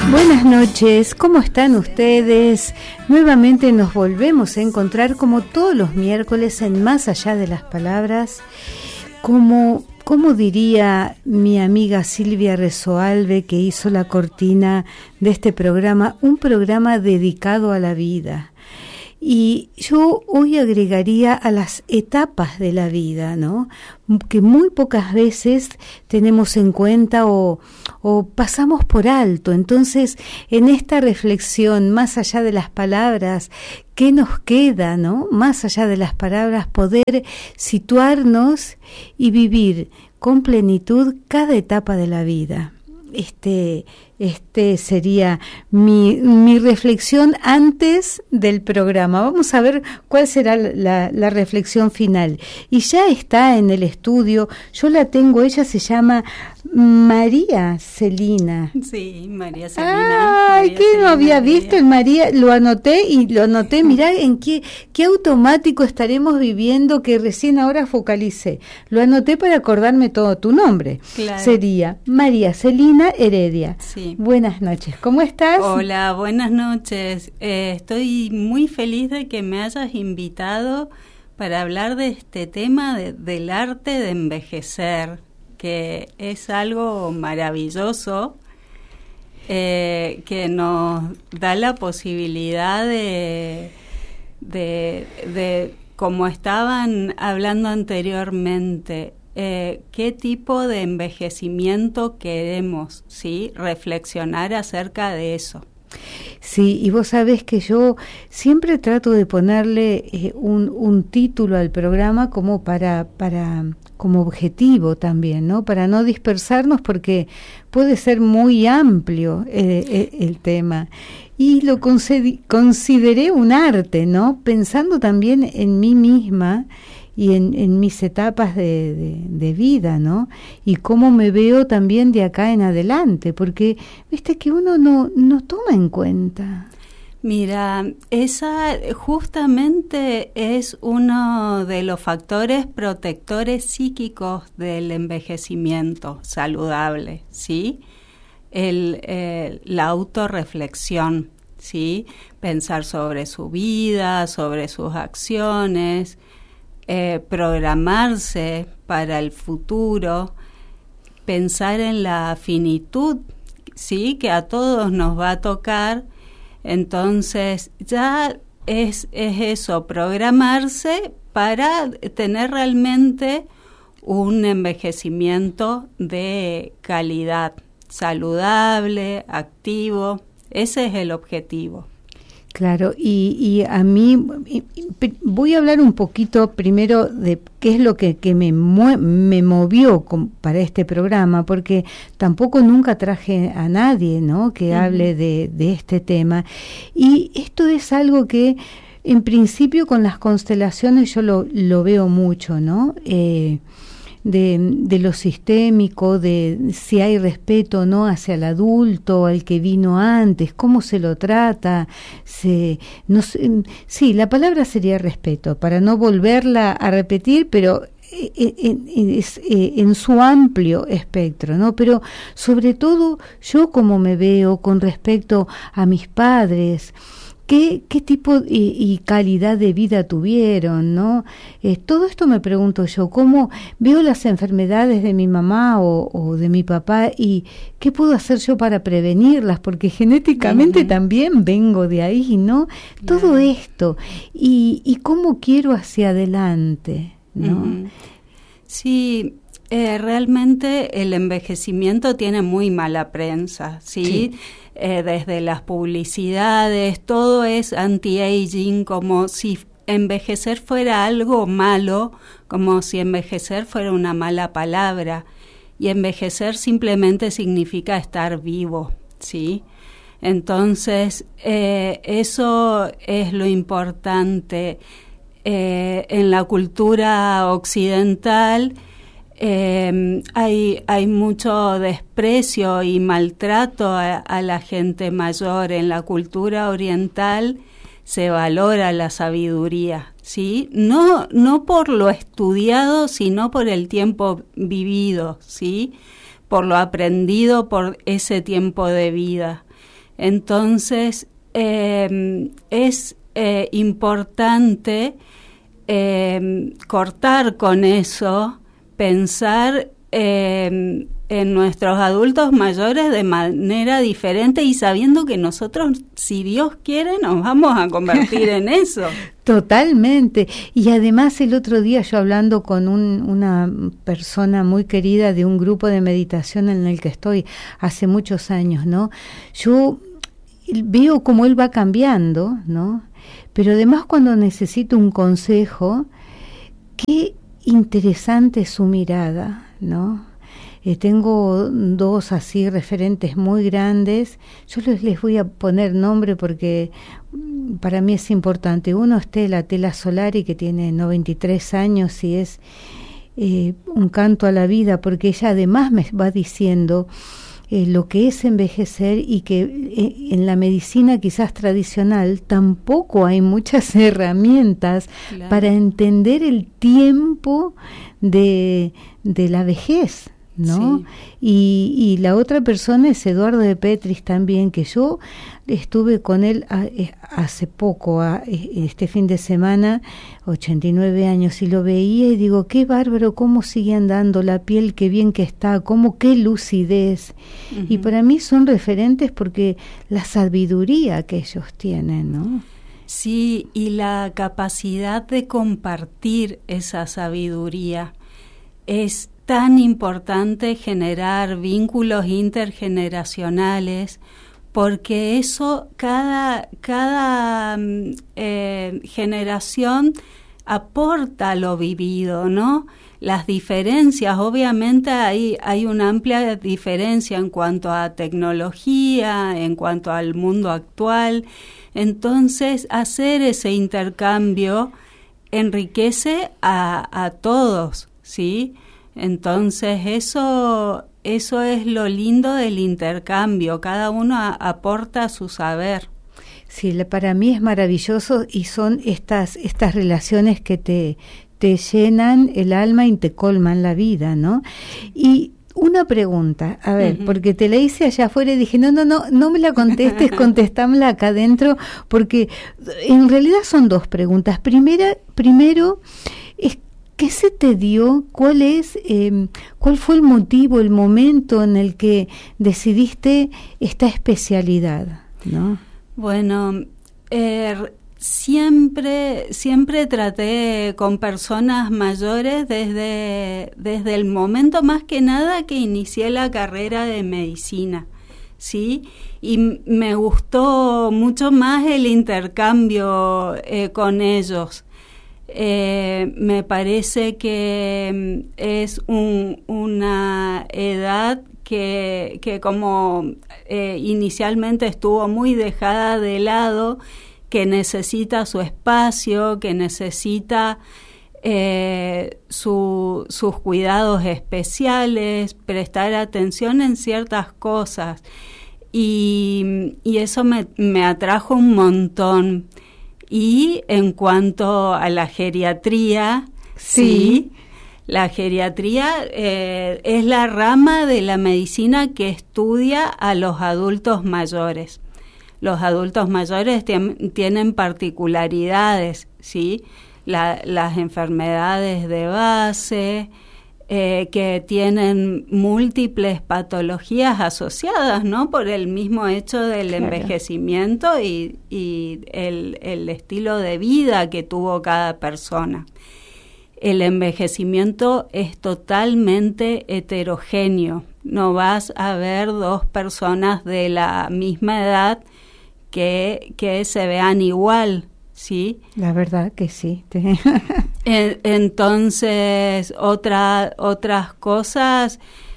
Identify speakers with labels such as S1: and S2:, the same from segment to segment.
S1: Buenas noches, ¿cómo están ustedes? Nuevamente nos volvemos a encontrar como todos los miércoles en Más Allá de las Palabras, como diría mi amiga Silvia Resoalve, que hizo la cortina de este programa, un programa dedicado a la vida. Y yo hoy agregaría a las etapas de la vida, ¿no? Que muy pocas veces tenemos en cuenta o pasamos por alto. Entonces, en esta reflexión, más allá de las palabras, ¿qué nos queda, no? Más allá de las palabras, poder situarnos y vivir con plenitud cada etapa de la vida. Este sería mi reflexión antes del programa. Vamos a ver cuál será la reflexión final. Y ya está en el estudio, yo la tengo, ella se llama María Celina.
S2: Sí, María Celina.
S1: Ay, ¿qué no había visto en María? Lo anoté, mirá en qué automático estaremos viviendo, que recién ahora focalicé. Lo anoté para acordarme todo tu nombre.
S2: Claro.
S1: Sería María Celina Heredia.
S2: Sí.
S1: Buenas noches, ¿cómo estás?
S2: Hola, buenas noches. Estoy muy feliz de que me hayas invitado para hablar de este tema del arte de envejecer, que es algo maravilloso, que nos da la posibilidad de como estaban hablando anteriormente, qué tipo de envejecimiento queremos, ¿sí? Reflexionar acerca de eso.
S1: Sí, y vos sabés que yo siempre trato de ponerle un título al programa como como objetivo también, ¿no? Para no dispersarnos, porque puede ser muy amplio el tema. Y lo consideré un arte, ¿no? Pensando también en mí misma y en mis etapas de vida, ¿no? Y cómo me veo también de acá en adelante, porque viste que uno no toma en cuenta.
S2: Mira, esa justamente es uno de los factores protectores psíquicos del envejecimiento saludable, ¿sí? La autorreflexión, ¿sí? Pensar sobre su vida, sobre sus acciones, programarse para el futuro, pensar en la finitud, ¿sí? Que a todos nos va a tocar. Entonces ya es eso, programarse para tener realmente un envejecimiento de calidad, saludable, activo. Ese es el objetivo.
S1: Claro, y a mí voy a hablar un poquito primero de qué es lo que me movió para este programa, porque tampoco nunca traje a nadie, ¿no? Que hable de este tema. Y esto es algo que en principio con las constelaciones yo lo veo mucho, ¿no? De lo sistémico, de si hay respeto o no hacia el adulto, al que vino antes, cómo se lo trata, sí, la palabra sería respeto, para no volverla a repetir, pero en su amplio espectro, ¿no? Pero sobre todo yo como me veo con respecto a mis padres, ¿qué tipo y calidad de vida tuvieron, ¿no? Todo esto me pregunto yo, ¿cómo veo las enfermedades de mi mamá o de mi papá y qué puedo hacer yo para prevenirlas? Porque genéticamente también vengo de ahí, ¿no? Todo esto. Y cómo quiero hacia adelante, ¿no?
S2: Sí, realmente el envejecimiento tiene muy mala prensa, ¿sí? Desde las publicidades, todo es anti-aging, como si envejecer fuera algo malo, como si envejecer fuera una mala palabra, y envejecer simplemente significa estar vivo, ¿sí? Entonces, eso es lo importante. En la cultura occidental hay mucho desprecio y maltrato a la gente mayor. En la cultura oriental se valora la sabiduría, ¿sí? No por lo estudiado, sino por el tiempo vivido, ¿sí? Por lo aprendido por ese tiempo de vida. Entonces, es importante cortar con eso, pensar en nuestros adultos mayores de manera diferente y sabiendo que nosotros, si Dios quiere, nos vamos a convertir en eso.
S1: Totalmente. Y además el otro día yo hablando con una persona muy querida de un grupo de meditación en el que estoy hace muchos años, ¿no? Yo veo cómo él va cambiando, ¿no? Pero además cuando necesito un consejo, qué interesante es su mirada, ¿no? Tengo dos así referentes muy grandes. Yo les voy a poner nombre porque para mí es importante. Uno es Tela Solari, que tiene 93 años y es un canto a la vida, porque ella además me va diciendo lo que es envejecer y que en la medicina quizás tradicional tampoco hay muchas herramientas para entender el tiempo de la vejez, ¿no? Sí. Y la otra persona es Eduardo de Petris también, que yo estuve con él hace poco, este fin de semana, 89 años, y lo veía y digo, qué bárbaro, cómo sigue andando la piel, qué bien que está, cómo, qué lucidez. Uh-huh. Y para mí son referentes porque la sabiduría que ellos tienen, ¿no?
S2: Sí, y la capacidad de compartir esa sabiduría. Es tan importante generar vínculos intergeneracionales, porque eso cada generación aporta lo vivido, ¿no? Las diferencias, obviamente hay una amplia diferencia en cuanto a tecnología, en cuanto al mundo actual. Entonces, hacer ese intercambio enriquece a todos, ¿sí? Entonces, eso es lo lindo del intercambio, cada uno aporta su saber.
S1: Sí, para mí es maravilloso y son estas relaciones que te llenan el alma y te colman la vida, ¿no? Y una pregunta, a ver, uh-huh. Porque te la hice allá afuera y dije, no me la contestes, contestámela acá adentro, porque en realidad son dos preguntas. Primero es, ¿qué se te dio? ¿Cuál fue el motivo, el momento en el que decidiste esta especialidad, ¿no?
S2: Bueno, siempre traté con personas mayores desde el momento más que nada que inicié la carrera de medicina, ¿sí? Y me gustó mucho más el intercambio con ellos. Me parece que es una edad que como inicialmente estuvo muy dejada de lado, que necesita su espacio, que necesita sus cuidados especiales, prestar atención en ciertas cosas. Y eso me atrajo un montón. Y en cuanto a la geriatría, sí, la geriatría es la rama de la medicina que estudia a los adultos mayores. Los adultos mayores tienen particularidades, ¿sí? Las enfermedades de base, que tienen múltiples patologías asociadas, ¿no? Por el mismo hecho del envejecimiento y el estilo de vida que tuvo cada persona. El envejecimiento es totalmente heterogéneo. No vas a ver dos personas de la misma edad que se vean igual, ¿sí? La verdad que sí. Entonces, otras cosas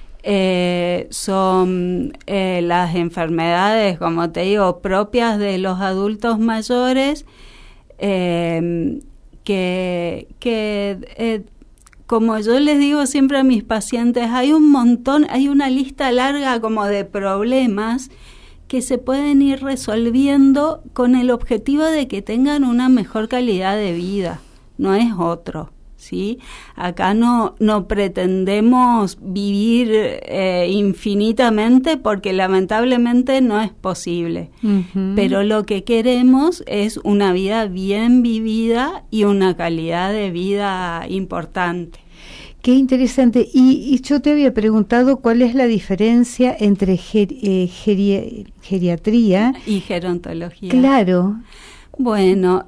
S2: son las enfermedades, como te digo, propias de los adultos mayores, como yo les digo siempre a mis pacientes, hay una lista larga como de problemas que se pueden ir resolviendo con el objetivo de que tengan una mejor calidad de vida, no es otro, ¿sí? Acá no pretendemos vivir infinitamente porque lamentablemente no es posible. Uh-huh. Pero lo que queremos es una vida bien vivida y una calidad de vida importante.
S1: Qué interesante. Y yo te había preguntado cuál es la diferencia entre geriatría
S2: y gerontología.
S1: Claro.
S2: Bueno,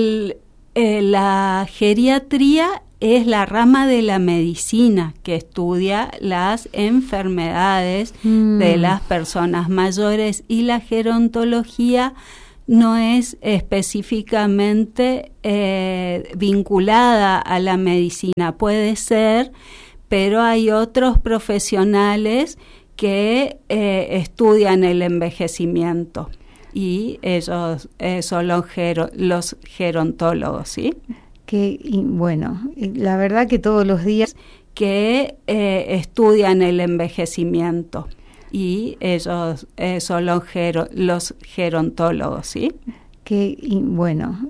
S2: la geriatría es la rama de la medicina que estudia las enfermedades de las personas mayores, y la gerontología no es específicamente vinculada a la medicina. Puede ser, pero hay otros profesionales que estudian el envejecimiento, y ellos son los gerontólogos, ¿sí?
S1: Bueno, la verdad que todos los días
S2: que estudian el envejecimiento, y ellos son los gerontólogos, ¿sí?
S1: Bueno,